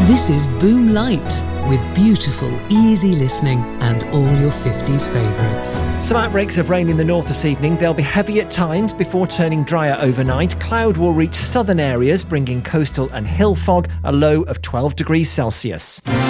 This is Boom Light, with beautiful, easy listening and all your 50s favourites. Some outbreaks of rain in the north this evening. They'll be heavy at times before turning drier overnight. Cloud will reach southern areas, bringing coastal and hill fog, a low of 12 degrees Celsius.